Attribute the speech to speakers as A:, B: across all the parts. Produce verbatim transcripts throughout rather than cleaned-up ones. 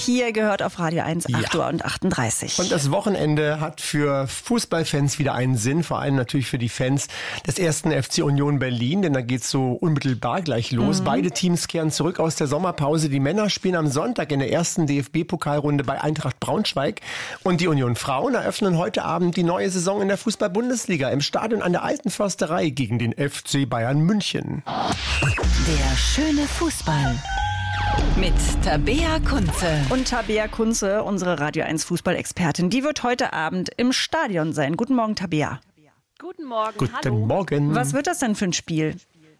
A: Hier gehört auf Radio eins acht
B: Ja.
A: Uhr und achtunddreißig.
B: Und das Wochenende hat für Fußballfans wieder einen Sinn, vor allem natürlich für die Fans des ersten F C Union Berlin, denn da geht's so unmittelbar gleich los. Mhm. Beide Teams kehren zurück aus der Sommerpause. Die Männer spielen am Sonntag in der ersten D F B-Pokalrunde bei Eintracht Braunschweig und die Union Frauen eröffnen heute Abend die neue Saison in der Fußball-Bundesliga im Stadion an der Alten Försterei gegen den F C Bayern München.
C: Der schöne Fußball mit Tabea Kunze.
A: Und Tabea Kunze, unsere Radio eins Fußballexpertin, die wird heute Abend im Stadion sein. Guten Morgen, Tabea.
D: Guten Morgen,
B: Guten
D: hallo.
B: Morgen.
A: Was wird das denn für ein Spiel?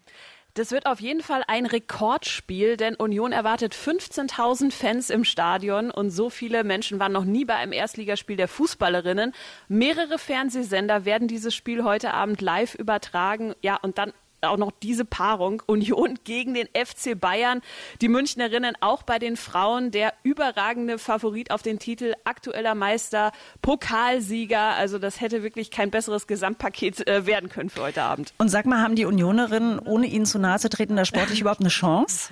D: Das wird auf jeden Fall ein Rekordspiel, denn Union erwartet fünfzehntausend Fans im Stadion und so viele Menschen waren noch nie bei einem Erstligaspiel der Fußballerinnen. Mehrere Fernsehsender werden dieses Spiel heute Abend live übertragen. Ja, und dann auch noch diese Paarung, Union gegen den F C Bayern. Die Münchnerinnen auch bei den Frauen der überragende Favorit auf den Titel, aktueller Meister, Pokalsieger. Also das hätte wirklich kein besseres Gesamtpaket äh, werden können für heute Abend.
A: Und sag mal, haben die Unionerinnen, ohne ihnen zu nahe zu treten, da sportlich überhaupt eine Chance?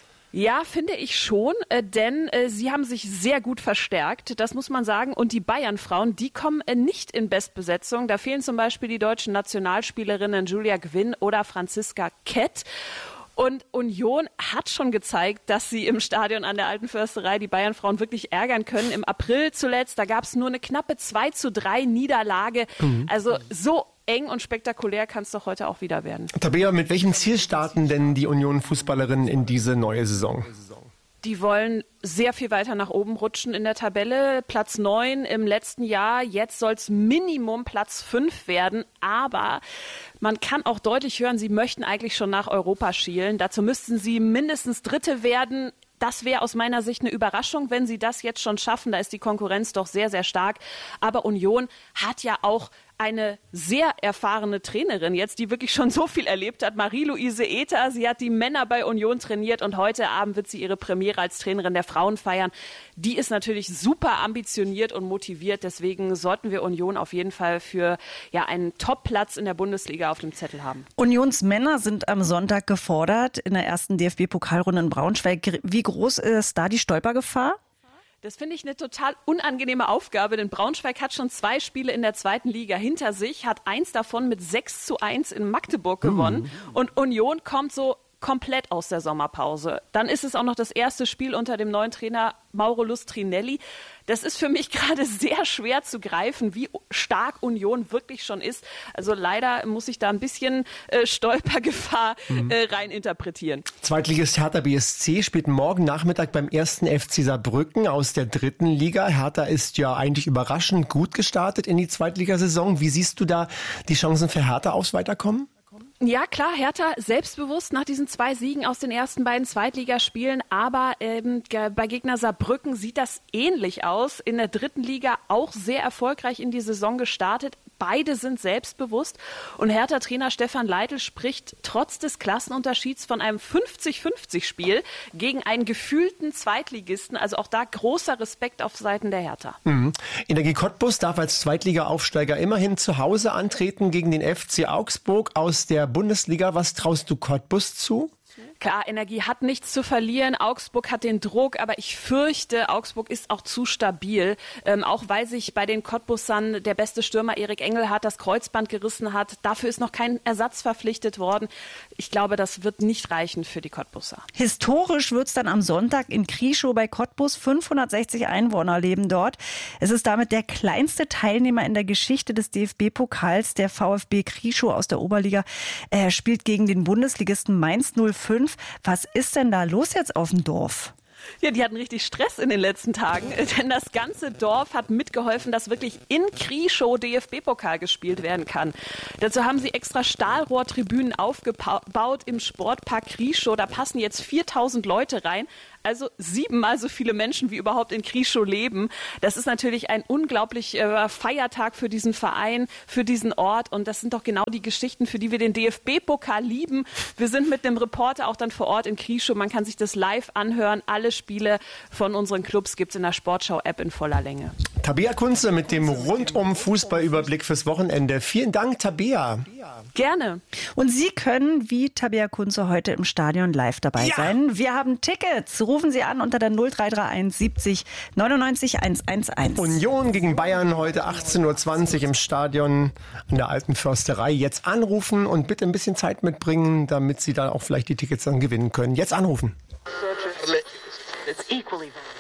D: Ja, finde ich schon, äh, denn äh, sie haben sich sehr gut verstärkt, das muss man sagen. Und die Bayern-Frauen, die kommen äh, nicht in Bestbesetzung. Da fehlen zum Beispiel die deutschen Nationalspielerinnen Julia Gwynn oder Franziska Kett. Und Union hat schon gezeigt, dass sie im Stadion an der Alten Försterei die Bayern-Frauen wirklich ärgern können. Im April zuletzt, da gab es nur eine knappe zwei zu drei Niederlage. Mhm. Also so eng und spektakulär kann es doch heute auch wieder werden.
B: Tabea, mit welchem Ziel starten denn die Union-Fußballerinnen in diese neue Saison?
D: Die wollen sehr viel weiter nach oben rutschen in der Tabelle. Platz neun im letzten Jahr. Jetzt soll es Minimum Platz fünf werden. Aber man kann auch deutlich hören, sie möchten eigentlich schon nach Europa schielen. Dazu müssten sie mindestens Dritte werden. Das wäre aus meiner Sicht eine Überraschung, wenn sie das jetzt schon schaffen. Da ist die Konkurrenz doch sehr, sehr stark. Aber Union hat ja auch eine sehr erfahrene Trainerin jetzt, die wirklich schon so viel erlebt hat. Marie-Louise Ether, sie hat die Männer bei Union trainiert und heute Abend wird sie ihre Premiere als Trainerin der Frauen feiern. Die ist natürlich super ambitioniert und motiviert. Deswegen sollten wir Union auf jeden Fall für ja, einen Top-Platz in der Bundesliga auf dem Zettel haben.
A: Unionsmänner sind am Sonntag gefordert in der ersten D F B-Pokalrunde in Braunschweig. Wie groß ist da die Stolpergefahr?
D: Das finde ich eine total unangenehme Aufgabe, denn Braunschweig hat schon zwei Spiele in der zweiten Liga hinter sich, hat eins davon mit sechs zu eins in Magdeburg gewonnen. Mhm. Und Union kommt so komplett aus der Sommerpause. Dann ist es auch noch das erste Spiel unter dem neuen Trainer Mauro Lustrinelli. Das ist für mich gerade sehr schwer zu greifen, wie stark Union wirklich schon ist. Also leider muss ich da ein bisschen äh, Stolpergefahr mhm. äh, rein interpretieren.
B: Zweitligist Hertha B S C spielt morgen Nachmittag beim ersten F C Saarbrücken aus der dritten Liga. Hertha ist ja eigentlich überraschend gut gestartet in die Zweitligasaison. Wie siehst du da die Chancen für Hertha aufs Weiterkommen?
D: Ja, klar, Hertha selbstbewusst nach diesen zwei Siegen aus den ersten beiden Zweitligaspielen, aber ähm, bei Gegner Saarbrücken sieht das ähnlich aus. In der dritten Liga auch sehr erfolgreich in die Saison gestartet. Beide sind selbstbewusst und Hertha-Trainer Stefan Leitl spricht trotz des Klassenunterschieds von einem fünfzig fünfzig Spiel gegen einen gefühlten Zweitligisten. Also auch da großer Respekt auf Seiten der Hertha.
B: Mhm. Energie Cottbus darf als Zweitliga-Aufsteiger immerhin zu Hause antreten gegen den F C Augsburg aus der Bundesliga. Was traust du Cottbus zu?
D: Klar, Energie hat nichts zu verlieren. Augsburg hat den Druck, aber ich fürchte, Augsburg ist auch zu stabil. Ähm, auch weil sich bei den Cottbussern der beste Stürmer Erik Engelhardt das Kreuzband gerissen hat. Dafür ist noch kein Ersatz verpflichtet worden. Ich glaube, das wird nicht reichen für die Cottbusser.
A: Historisch wird es dann am Sonntag in Krieschow bei Cottbus. fünfhundertsechzig Einwohner leben dort. Es ist damit der kleinste Teilnehmer in der Geschichte des D F B-Pokals. Der VfB Krieschow aus der Oberliga äh, spielt gegen den Bundesligisten Mainz null fünf. Was ist denn da los jetzt auf dem Dorf?
D: Ja, die hatten richtig Stress in den letzten Tagen, denn das ganze Dorf hat mitgeholfen, dass wirklich in Krieschow D F B-Pokal gespielt werden kann. Dazu haben sie extra Stahlrohrtribünen aufgebaut im Sportpark Krieschow. Da passen jetzt viertausend Leute rein. Also siebenmal so viele Menschen, wie überhaupt in Krieschow leben. Das ist natürlich ein unglaublicher Feiertag für diesen Verein, für diesen Ort. Und das sind doch genau die Geschichten, für die wir den D F B-Pokal lieben. Wir sind mit einem Reporter auch dann vor Ort in Krieschow. Man kann sich das live anhören. Alle alle Spiele von unseren Clubs gibt es in der Sportschau-App in voller Länge.
B: Tabea Kunze mit dem Rundum-Fußballüberblick fürs Wochenende. Vielen Dank, Tabea.
D: Gerne.
A: Und Sie können wie Tabea Kunze heute im Stadion live dabei
B: Ja.
A: sein. Wir haben Tickets. Rufen Sie an unter der null drei drei eins siebzig neunundneunzig hundertzehn.
B: Union gegen Bayern heute achtzehn Uhr zwanzig im Stadion an der Alten Försterei. Jetzt anrufen und bitte ein bisschen Zeit mitbringen, damit Sie da auch vielleicht die Tickets dann gewinnen können. Jetzt anrufen.
E: It's equally